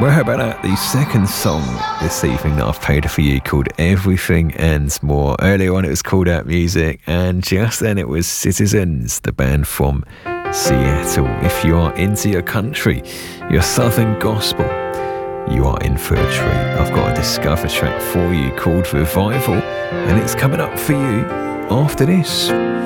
Well, how about that? The second song this evening that I've played for you called Everything and More. Earlier on it was Called Out Music, and just then it was Citizens, the band from Seattle. If you are into your country, your southern gospel, you are in for a treat. I've got a Discover track for you called Revival, and it's coming up for you after this.